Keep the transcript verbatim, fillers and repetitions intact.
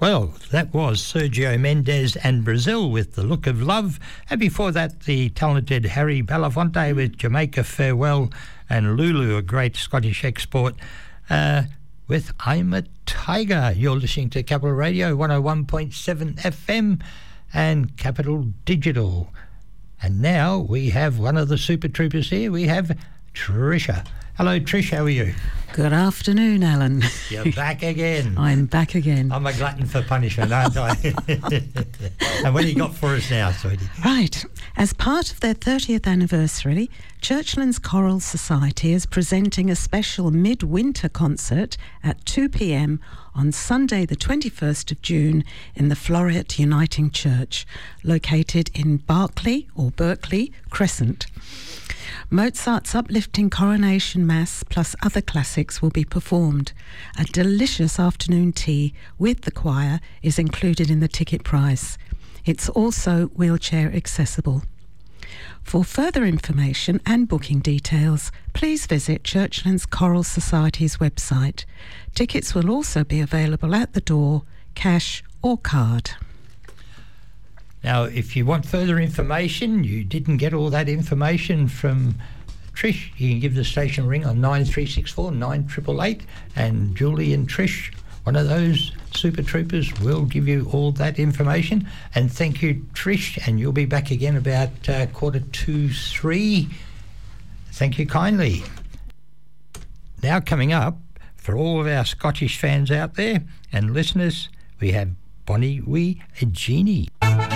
Well, that was Sergio Mendes and Brazil with The Look of Love. And before that, the talented Harry Belafonte with Jamaica Farewell, and Lulu, a great Scottish export, uh, with I'm a Tiger. You're listening to Capital Radio one oh one point seven F M and Capital Digital. And now we have one of the Super Troopers here. We have Tricia. Hello, Trish, how are you? Good afternoon, Alan. You're back again. I'm back again. I'm a glutton for punishment, aren't I? And what do you got for us now, sweetie? Right. As part of their thirtieth anniversary, Churchlands Choral Society is presenting a special midwinter concert at two p.m. on Sunday the twenty-first of June in the Floreat Uniting Church, located in Berkeley or Berkeley Crescent. Mozart's uplifting Coronation Mass plus other classics will be performed. A delicious afternoon tea with the choir is included in the ticket price. It's also wheelchair accessible. For further information and booking details, please visit Churchlands Choral Society's website. Tickets will also be available at the door, cash or card. Now, if you want further information, you didn't get all that information from Trish, you can give the station a ring on nine three six four nine eight eight eight, and Julie and Trish, one of those Super Troopers, will give you all that information. And thank you, Trish, and you'll be back again about uh, quarter to three. Thank you kindly. Now coming up, for all of our Scottish fans out there and listeners, we have Bonnie Wee Jeannie.